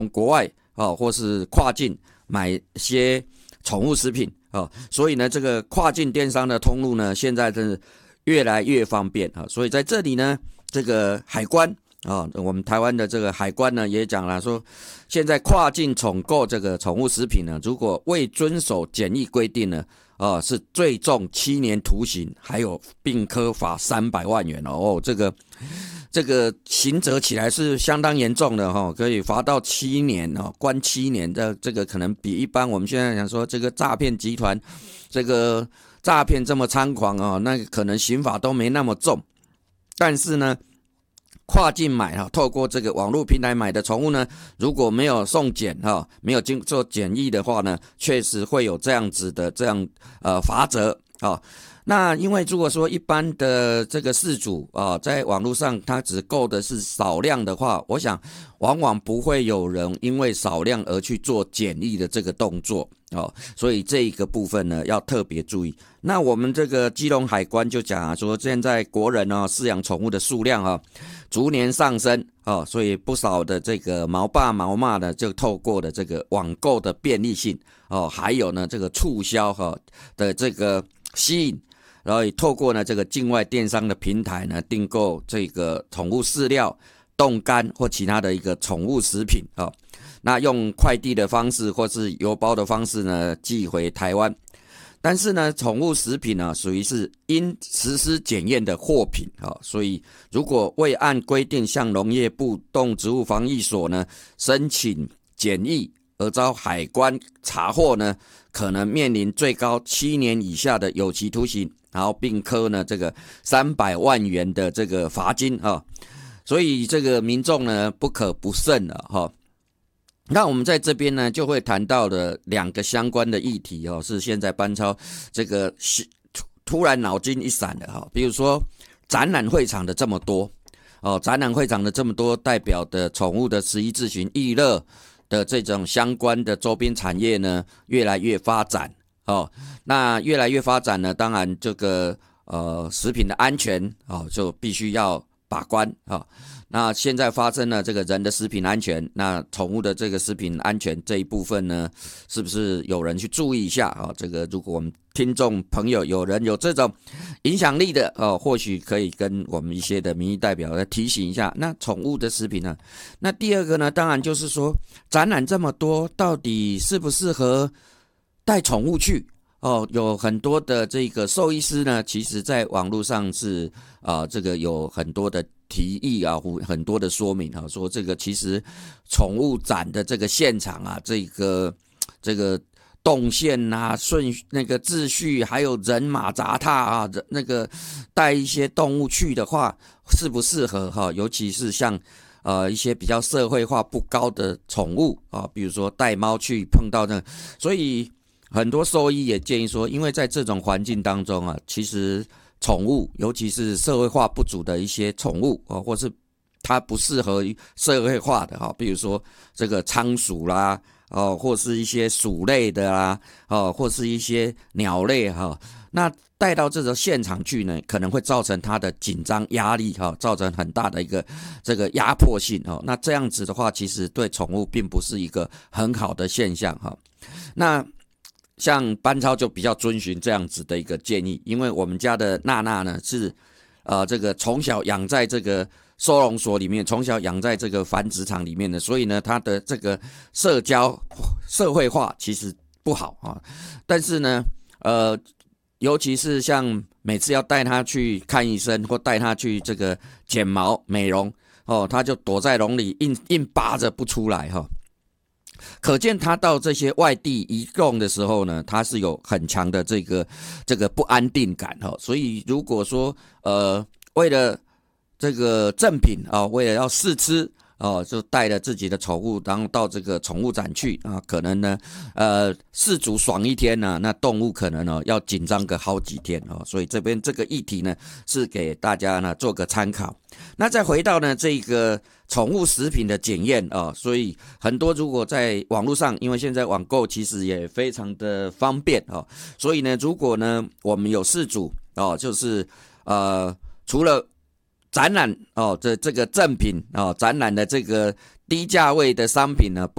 国外或是跨境买些宠物食品所以呢，这个跨境电商的通路呢，现在真是越来越方便所以在这里呢，这个海关我们台湾的这个海关呢也讲了说，现在跨境宠购这个宠物食品呢，如果未遵守检疫规定呢，是最重7年徒刑，还有并科罚300万元这个刑责起来是相当严重的可以罚到7年关7年的，这个可能比一般我们现在讲说这个诈骗集团这个诈骗这么猖狂那可能刑法都没那么重。但是呢，跨境买透过这个网络平台买的宠物呢，如果没有送检没有经做检疫的话呢，确实会有这样子的罚则那因为如果说一般的这个饲主在网络上他只购的是少量的话，我想往往不会有人因为少量而去做检疫的这个动作所以这一个部分呢要特别注意。那我们这个基隆海关就讲说，现在国人饲养宠物的数量逐年上升所以不少的这个毛爸毛妈呢，就透过的这个网购的便利性还有呢这个促销的这个吸引，然后也透过呢这个境外电商的平台呢订购这个宠物饲料、冻干或其他的一个宠物食品那用快递的方式或是邮包的方式呢寄回台湾。但是呢，宠物食品呢属于是应实施检验的货品所以如果未按规定向农业部动植物防疫所呢申请检疫而遭海关查获呢，可能面临最高7年以下的有期徒刑，然后并科呢这个300万元的这个罚金所以这个民众呢不可不慎了那我们在这边呢就会谈到的2个相关的议题是现在班超这个突然脑筋一闪的比如说展览会场的这么多展览会场的这么多代表的宠物的食衣住行娱乐的这种相关的周边产业呢越来越发展那越来越发展呢，当然这个食品的安全就必须要把关那现在发生了这个人的食品安全，那宠物的这个食品安全这一部分呢，是不是有人去注意一下这个如果我们听众朋友有人有这种影响力的或许可以跟我们一些的民意代表来提醒一下。那宠物的食品呢，那第二个呢，当然就是说展览这么多，到底适不适合带宠物去有很多的这个兽医师呢，其实在网络上是这个有很多的提议很多的说明说这个其实宠物展的这个现场这个动线那个秩序还有人马杂踏那个带一些动物去的话适不适合尤其是像一些比较社会化不高的宠物比如说带猫去碰到所以很多兽医也建议说，因为在这种环境当中其实宠物尤其是社会化不足的一些宠物或是它不适合社会化的比如说这个仓鼠啦或是一些鼠类的啦或是一些鸟类那带到这个现场去呢，可能会造成它的紧张压力造成很大的一个这个压迫性那这样子的话，其实对宠物并不是一个很好的现象那像班超就比较遵循这样子的一个建议，因为我们家的娜娜呢是这个从小养在这个收容所里面，从小养在这个繁殖场里面的，所以呢她的这个社会化其实不好但是呢尤其是像每次要带她去看医生或带她去这个剪毛美容她就躲在笼里硬扒着不出来可见他到这些外地移动的时候呢，他是有很强的这个不安定感所以如果说为了这个赠品为了要试吃就带了自己的宠物，然后到这个宠物展去可能呢饲主爽一天那动物可能要紧张个好几天所以这边这个议题呢是给大家呢做个参考。那再回到呢这个宠物食品的检验所以很多如果在网络上，因为现在网购其实也非常的方便所以呢如果呢我们有饲主就是除了展览这个赠品展览的这个低价位的商品呢